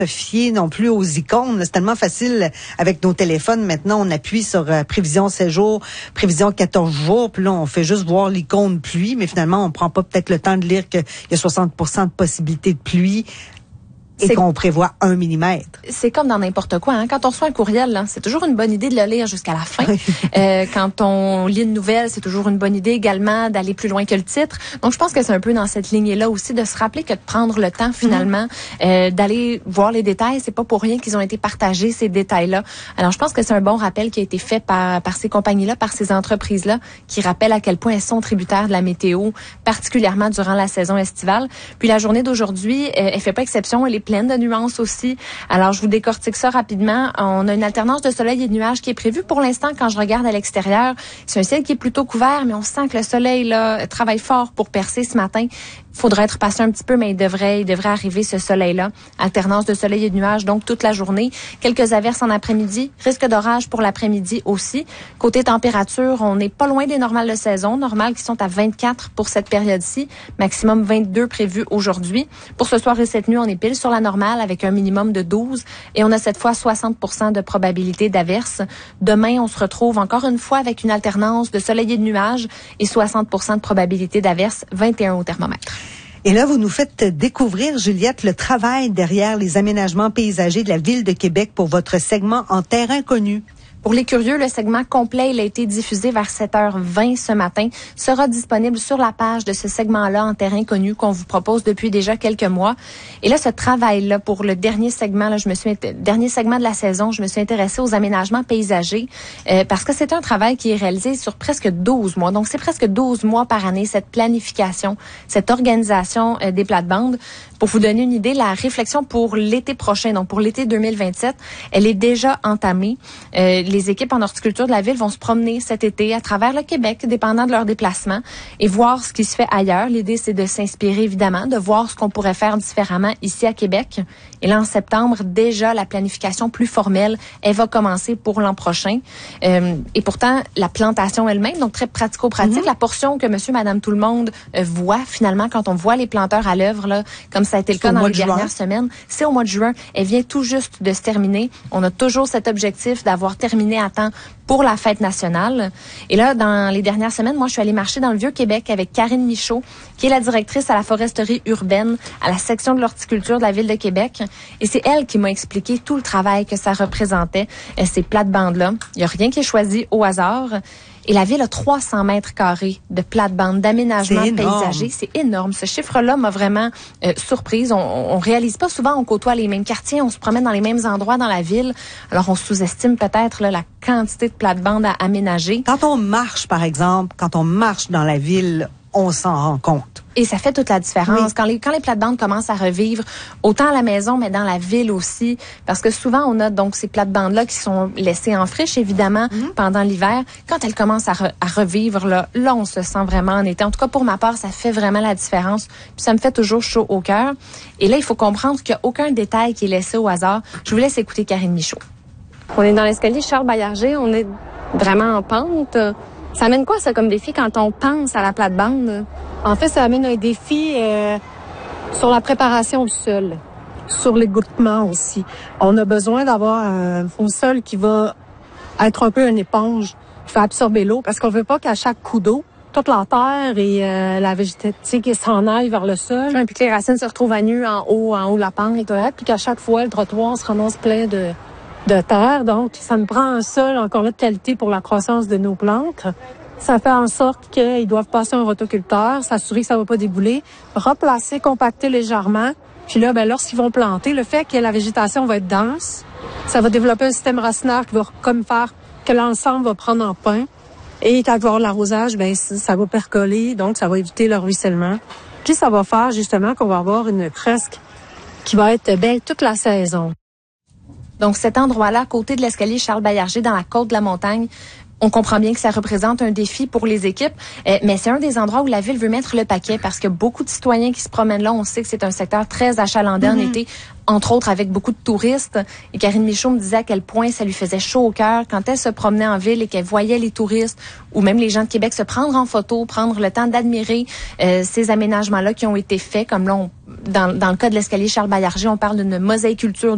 fier non plus aux icônes. C'est tellement facile avec nos téléphones. Maintenant, on appuie sur prévision 16 jours, prévision 14 jours, puis là, on fait juste voir l'icône pluie, mais finalement, on prend pas peut-être le temps de lire qu'il y a 60% de possibilité de pluie. Et qu'on prévoit 1 millimètre. C'est comme dans n'importe quoi. Hein? Quand on reçoit un courriel, là, c'est toujours une bonne idée de le lire jusqu'à la fin. Quand on lit une nouvelle, c'est toujours une bonne idée également d'aller plus loin que le titre. Donc, je pense que c'est un peu dans cette lignée-là aussi de se rappeler que de prendre le temps finalement d'aller voir les détails. C'est pas pour rien qu'ils ont été partagés, ces détails-là. Alors, je pense que c'est un bon rappel qui a été fait par ces compagnies-là, par ces entreprises-là, qui rappellent à quel point elles sont tributaires de la météo, particulièrement durant la saison estivale. Puis la journée d'aujourd'hui, elle fait pas exception. Elle est pleine de nuances aussi. Alors, je vous décortique ça rapidement. On a une alternance de soleil et de nuages qui est prévue pour l'instant quand je regarde à l'extérieur. C'est un ciel qui est plutôt couvert, mais on sent que le soleil là travaille fort pour percer ce matin. Faudra être patient un petit peu, mais il devrait arriver ce soleil-là. Alternance de soleil et de nuages, donc toute la journée. Quelques averses en après-midi. Risque d'orage pour l'après-midi aussi. Côté température, on n'est pas loin des normales de saison. Normales qui sont à 24 pour cette période-ci. Maximum 22 prévu aujourd'hui. Pour ce soir et cette nuit, on est pile sur la normale avec un minimum de 12. Et on a cette fois 60% de probabilité d'averse. Demain, on se retrouve encore une fois avec une alternance de soleil et de nuages et 60% de probabilité d'averse, 21 au thermomètre. Et là, vous nous faites découvrir, Juliette, le travail derrière les aménagements paysagers de la Ville de Québec pour votre segment En terrain connu. Pour les curieux, le segment complet, il a été diffusé vers 7h20 ce matin, sera disponible sur la page de ce segment-là En terrain connu qu'on vous propose depuis déjà quelques mois. Et là, ce travail-là, pour le dernier segment, là, dernier segment de la saison, je me suis intéressée aux aménagements paysagers parce que c'est un travail qui est réalisé sur presque 12 mois. Donc, c'est presque 12 mois par année, cette planification, cette organisation des plates-bandes. Pour vous donner une idée, la réflexion pour l'été prochain, donc pour l'été 2027, elle est déjà entamée. Les équipes en horticulture de la ville vont se promener cet été à travers le Québec, dépendant de leur déplacement, et voir ce qui se fait ailleurs. L'idée, c'est de s'inspirer, évidemment, de voir ce qu'on pourrait faire différemment ici à Québec. Et là, en septembre, déjà, la planification plus formelle, elle va commencer pour l'an prochain. Et pourtant, la plantation elle-même, donc très pratico-pratique, la portion que monsieur, madame, tout le monde voit, finalement, quand on voit les planteurs à l'œuvre, là, comme ça a été le cas dans les dernières semaines, c'est au mois de juin. Elle vient tout juste de se terminer. On a toujours cet objectif d'avoir terminé à temps pour la fête nationale. Et là, dans les dernières semaines, moi, je suis allée marcher dans le Vieux-Québec avec Karine Michaud, qui est la directrice à la foresterie urbaine, à la section de l'horticulture de la Ville de Québec. Et c'est elle qui m'a expliqué tout le travail que ça représentait, ces plates-bandes-là. Il n'y a rien qui est choisi au hasard. Et la ville a 300 mètres carrés de plates-bandes, d'aménagement paysager. C'est énorme. Ce chiffre-là m'a vraiment surprise. On réalise pas souvent, on côtoie les mêmes quartiers, on se promène dans les mêmes endroits dans la ville. Alors, on sous-estime peut-être là, la quantité de plates-bandes à aménager. Quand on marche, par exemple, quand on marche dans la ville, on s'en rend compte. Et ça fait toute la différence. Oui. Quand les plates-bandes commencent à revivre, autant à la maison, mais dans la ville aussi, parce que souvent, on a donc ces plates-bandes-là qui sont laissées en friche, évidemment, pendant l'hiver. Quand elles commencent à revivre, là, on se sent vraiment en été. En tout cas, pour ma part, ça fait vraiment la différence. Puis ça me fait toujours chaud au cœur. Et là, il faut comprendre qu'il n'y a aucun détail qui est laissé au hasard. Je vous laisse écouter Karine Michaud. On est dans l'escalier Charles Baillarger. On est vraiment en pente. Ça amène quoi, ça, comme défi quand on pense à la plate-bande? En fait, ça amène un défi sur la préparation du sol, sur l'égouttement aussi. On a besoin d'avoir un sol qui va être un peu une éponge, qui va absorber l'eau, parce qu'on veut pas qu'à chaque coup d'eau, toute la terre et la végétation qui s'en aille vers le sol. Puis que les racines se retrouvent à nu en haut de la pente. Puis qu'à chaque fois, le trottoir se ramasse plein de terre. Donc, ça nous prend un sol encore là de qualité pour la croissance de nos plantes. Ça fait en sorte qu'ils doivent passer un rotoculteur, s'assurer que ça va pas débouler, replacer, compacter légèrement. Puis là, lorsqu'ils vont planter, le fait que la végétation va être dense, ça va développer un système racinaire qui va comme faire que l'ensemble va prendre en pain. Et quand il va y avoir l'arrosage, ça va percoler, donc ça va éviter le ruissellement. Puis ça va faire justement qu'on va avoir une fresque qui va être belle toute la saison. Donc, cet endroit-là, à côté de l'escalier Charles Baillarger, dans la côte de la montagne, on comprend bien que ça représente un défi pour les équipes, mais c'est un des endroits où la ville veut mettre le paquet parce que beaucoup de citoyens qui se promènent là, on sait que c'est un secteur très achalandé en été, entre autres avec beaucoup de touristes. Et Karine Michaud me disait à quel point ça lui faisait chaud au cœur quand elle se promenait en ville et qu'elle voyait les touristes ou même les gens de Québec se prendre en photo, prendre le temps d'admirer ces aménagements-là qui ont été faits, comme là, dans le cas de l'escalier Charles Baillarger, on parle d'une mosaïculture